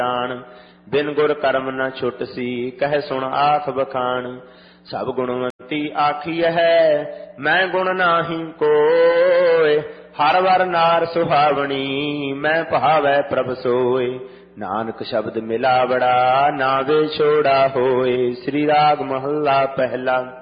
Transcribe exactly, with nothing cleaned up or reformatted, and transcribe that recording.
ਜਾਣ। ਬਿਨ ਗੁਰ ਕਰਮ ਨ ਛੁਟਸੀ ਕਹਿ ਸੁਣ ਆਖ ਬਖਾਣ। ਸਭ ਗੁਣਵੰਤੀ ਆਖੀ ਹੈ ਮੈਂ ਗੁਣ ਨਾਹੀ ਕੋਇ। ਹਰ ਵਰ ਨਾਰ ਸੁਹਾਵਣੀ ਮੈਂ ਭਾਵੈ ਪ੍ਰਭ ਸੋਇ। ਨਾਨਕ ਸ਼ਬਦ ਮਿਲਾਵੜਾ ਨਾ ਵੇ ਛੋੜਾ ਹੋਏ। ਸ੍ਰੀ ਰਾਗ ਮਹੱਲਾ ਪਹਿਲਾ।